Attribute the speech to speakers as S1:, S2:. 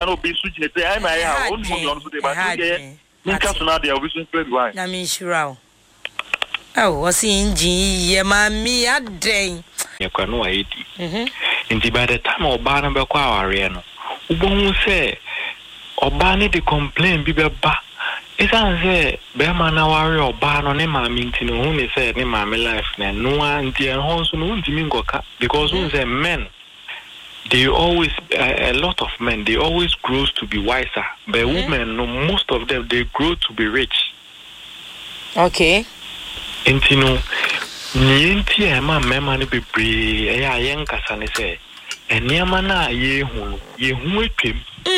S1: no be switching it. I may have one more on the back. Ninkasuna de obisun play why.
S2: Na me sure. Oh, was in G, mammy, a day.
S3: You can know 80. And by the time Obana Bakwa Ariano, Ubon say, Obani de complain, Biba. It's answer, Bermana warrior, Obano, Nema, Mintin, only said, Nema, my life, and no one, dear Honson, Dimingoka, because when they men, they always, a lot of men, they always grow to be wiser. But women, no, most of them, they grow to be rich.
S2: Okay.
S3: And you know, Nienti Emma Memani be brave, a young Cassani say, and Yamana ye who came,